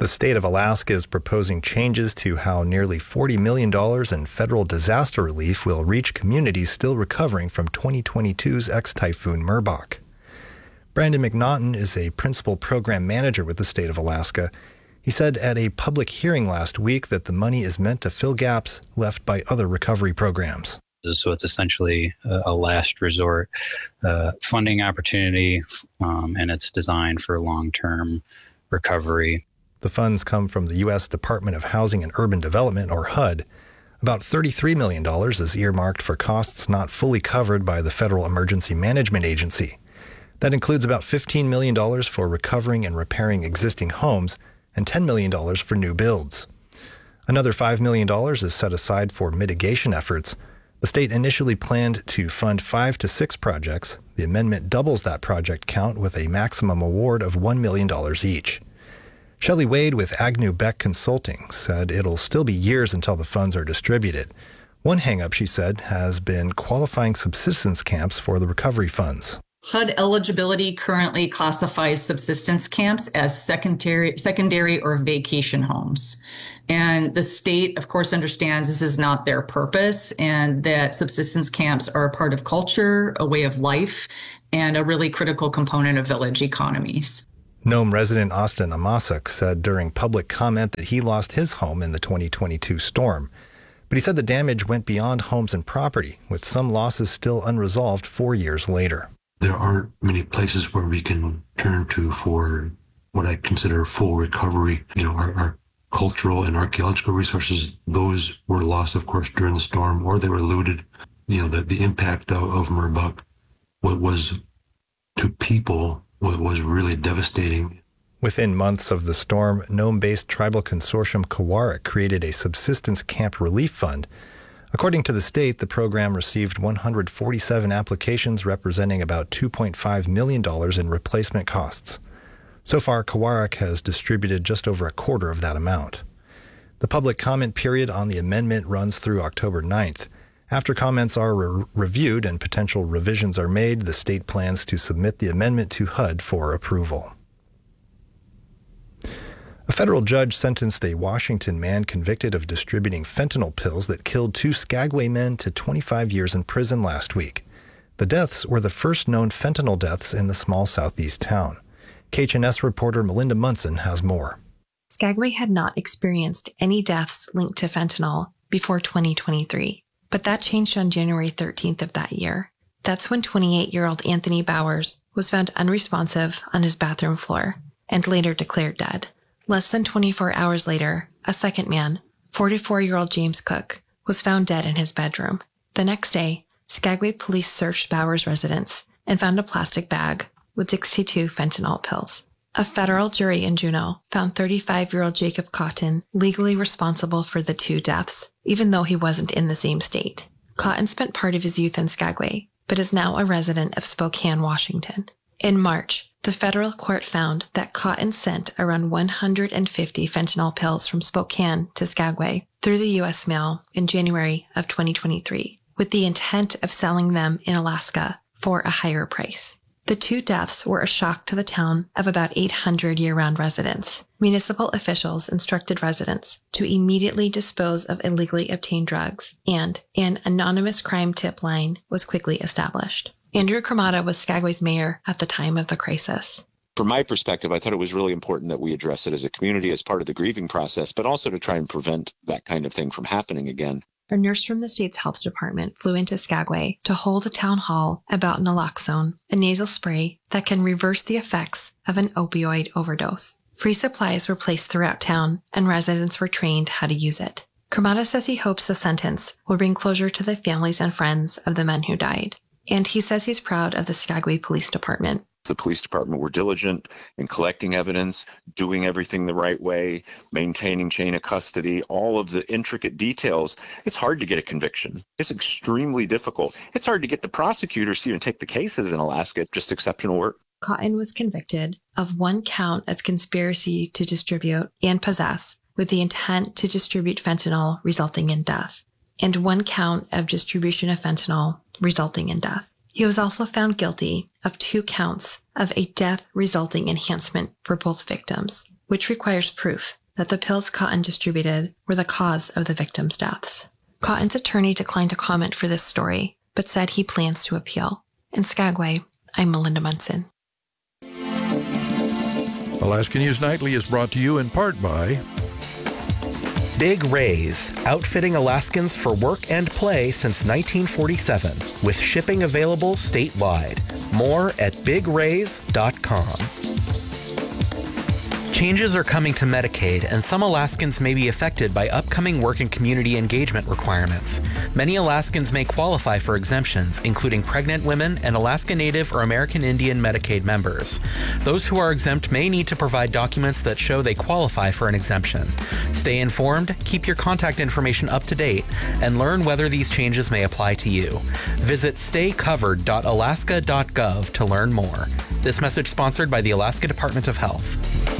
The state of Alaska is proposing changes to how nearly $40 million in federal disaster relief will reach communities still recovering from 2022's ex-typhoon Merbok. Brandon McNaughton is a principal program manager with the state of Alaska. He said at a public hearing last week that the money is meant to fill gaps left by other recovery programs. So it's essentially a last resort funding opportunity, and it's designed for long-term recovery. The funds come from the U.S. Department of Housing and Urban Development, or HUD. About $33 million is earmarked for costs not fully covered by the Federal Emergency Management Agency. That includes about $15 million for recovering and repairing existing homes and $10 million for new builds. Another $5 million is set aside for mitigation efforts. The state initially planned to fund 5 to 6 projects. The amendment doubles that project count with a maximum award of $1 million each. Shelley Wade with Agnew Beck Consulting said it'll still be years until the funds are distributed. One hang-up, she said, has been qualifying subsistence camps for the recovery funds. HUD eligibility currently classifies subsistence camps as secondary or vacation homes. And the state, of course, understands this is not their purpose and that subsistence camps are a part of culture, a way of life, and a really critical component of village economies. Nome resident Austin Amasuk said during public comment that he lost his home in the 2022 storm. But he said the damage went beyond homes and property, with some losses still unresolved 4 years later. There aren't many places where we can turn to for what I consider full recovery. Our cultural and archaeological resources, those were lost, of course, during the storm, or they were looted. The impact of Merbok, what was to people, what was really devastating. Within months of the storm, Nome-based tribal consortium Kawarak created a subsistence camp relief fund. According to the state, the program received 147 applications representing about $2.5 million in replacement costs. So far, Kawarak has distributed just over a quarter of that amount. The public comment period on the amendment runs through October 9th. After comments are reviewed and potential revisions are made, the state plans to submit the amendment to HUD for approval. A federal judge sentenced a Washington man convicted of distributing fentanyl pills that killed 2 Skagway men to 25 years in prison last week. The deaths were the first known fentanyl deaths in the small southeast town. KHNS reporter Melinda Munson has more. Skagway had not experienced any deaths linked to fentanyl before 2023. But that changed on January 13th of that year. That's when 28-year-old Anthony Bowers was found unresponsive on his bathroom floor and later declared dead. Less than 24 hours later, a second man, 44-year-old James Cook, was found dead in his bedroom. The next day, Skagway police searched Bowers' residence and found a plastic bag with 62 fentanyl pills. A federal jury in Juneau found 35-year-old Jacob Cotton legally responsible for the 2 deaths, even though he wasn't in the same state. Cotton spent part of his youth in Skagway, but is now a resident of Spokane, Washington. In March, the federal court found that Cotton sent around 150 fentanyl pills from Spokane to Skagway through the U.S. mail in January of 2023, with the intent of selling them in Alaska for a higher price. The 2 deaths were a shock to the town of about 800 year-round residents. Municipal officials instructed residents to immediately dispose of illegally obtained drugs, and an anonymous crime tip line was quickly established. Andrew Cremata was Skagway's mayor at the time of the crisis. From my perspective, I thought it was really important that we address it as a community as part of the grieving process, but also to try and prevent that kind of thing from happening again. A nurse from the state's health department flew into Skagway to hold a town hall about naloxone, a nasal spray that can reverse the effects of an opioid overdose. Free supplies were placed throughout town, and residents were trained how to use it. Cremata says he hopes the sentence will bring closure to the families and friends of the men who died. And he says he's proud of the Skagway Police Department. The police department were diligent in collecting evidence, doing everything the right way, maintaining chain of custody, all of the intricate details. It's hard to get a conviction. It's extremely difficult. It's hard to get the prosecutors to even take the cases in Alaska. Just exceptional work. Cotton was convicted of 1 count of conspiracy to distribute and possess with the intent to distribute fentanyl resulting in death, and 1 count of distribution of fentanyl resulting in death. He was also found guilty of 2 counts of a death-resulting enhancement for both victims. which requires proof that the pills Cotton distributed were the cause of the victims' deaths. Cotton's attorney declined to comment for this story, but said he plans to appeal. In Skagway, I'm Melinda Munson. Alaska News Nightly is brought to you in part by Big Rays, outfitting Alaskans for work and play since 1947, with shipping available statewide. More at bigrays.com. Changes are coming to Medicaid, and some Alaskans may be affected by upcoming work and community engagement requirements. Many Alaskans may qualify for exemptions, including pregnant women and Alaska Native or American Indian Medicaid members. Those who are exempt may need to provide documents that show they qualify for an exemption. Stay informed, keep your contact information up to date, and learn whether these changes may apply to you. Visit staycovered.alaska.gov to learn more. This message sponsored by the Alaska Department of Health.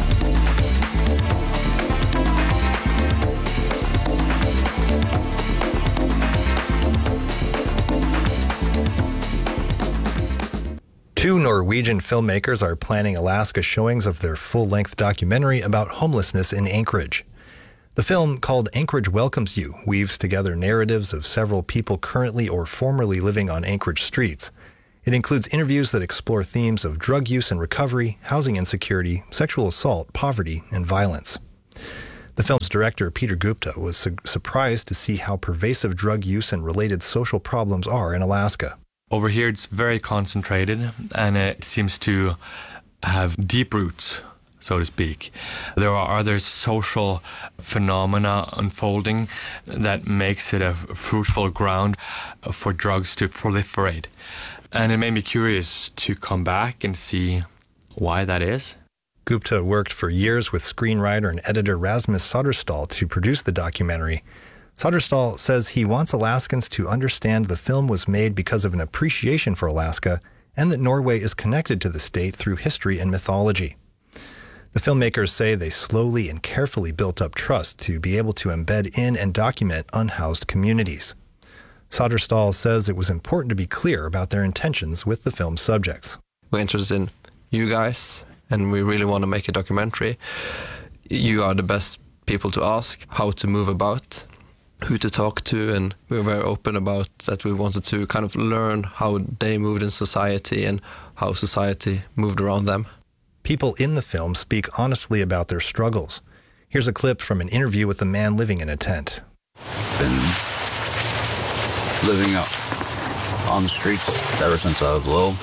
Two Norwegian filmmakers are planning Alaska showings of their full-length documentary about homelessness in Anchorage. The film, called Anchorage Welcomes You, weaves together narratives of several people currently or formerly living on Anchorage streets. It includes interviews that explore themes of drug use and recovery, housing insecurity, sexual assault, poverty, and violence. The film's director, Peter Gupta, was surprised to see how pervasive drug use and related social problems are in Alaska. Over here, it's very concentrated, and it seems to have deep roots, so to speak. There are other social phenomena unfolding that makes it a fruitful ground for drugs to proliferate. And it made me curious to come back and see why that is. Gupta worked for years with screenwriter and editor Rasmus Soderstall to produce the documentary. Soderstall says he wants Alaskans to understand the film was made because of an appreciation for Alaska and that Norway is connected to the state through history and mythology. The filmmakers say they slowly and carefully built up trust to be able to embed in and document unhoused communities. Soderstall says it was important to be clear about their intentions with the film's subjects. We're interested in you guys, and we really want to make a documentary. You are the best people to ask how to move about, who to talk to, and we were very open about that. We wanted to kind of learn how they moved in society and how society moved around them. People in the film speak honestly about their struggles. Here's a clip from an interview with a man living in a tent. Been living up on the streets ever since I was little.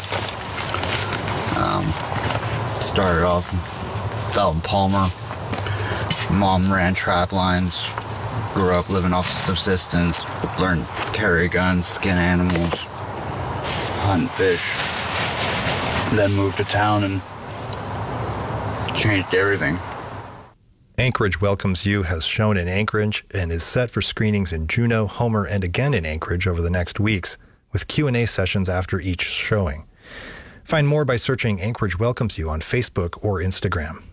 Started off out in Palmer. Mom ran trap lines. Grew up living off subsistence. Learned to carry guns, skin animals, hunt fish. Then moved to town and changed everything. Anchorage Welcomes You has shown in Anchorage and is set for screenings in Juneau, Homer, and again in Anchorage over the next weeks, with Q&A sessions after each showing. Find more by searching Anchorage Welcomes You on Facebook or Instagram.